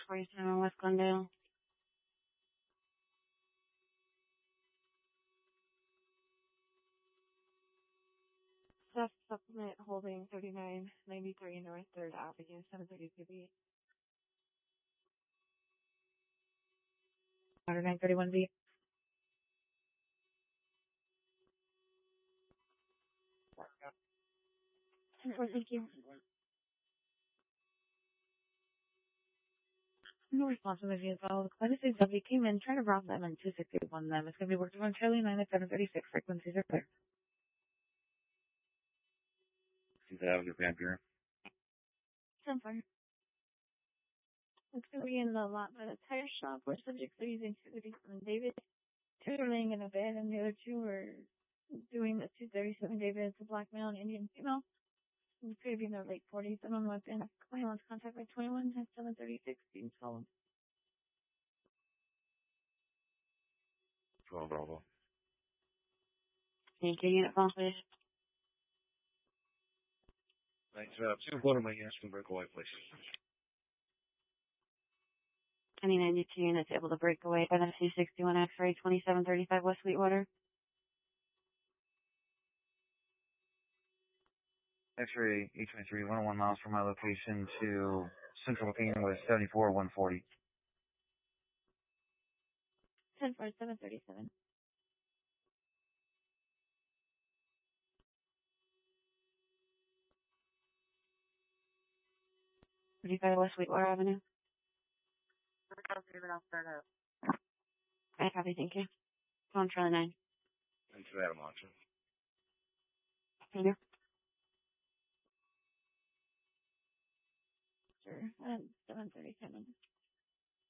47 West Glendale. Supplement holding 3993 North 3rd Avenue, 732B. 931B. Thank you. No response from the vehicle. The Clinton W came in, trying to rob them, and 261 them. It's going to be working on Charlie 9 at 736. Frequencies are clear. 2000 Panther. 10-4. It's going to be in the lot by the tire shop where subjects are using 237 David. 2 are laying in a bed, and the other 2 are doing the 237 David. It's a black male and Indian female. It's going to be in their late 40s. I'm on weapon. Violence contact by 21 at 736. Students follow. 12 Bravo. Thank you. Unit phone, please. Thanks. 2 quarter my units can break away, please. Any 92 units able to break away by the C61 X-ray 2735 West Sweetwater. X-ray 823, 101 miles from my location to Central Phoenix with 74 140. 10-4, 737. 35 West Sweetwater Avenue. I'll start up. I copy, thank you. Phone Charlie 9. Thanks for that, Amancha. Thank you. Sure. 737.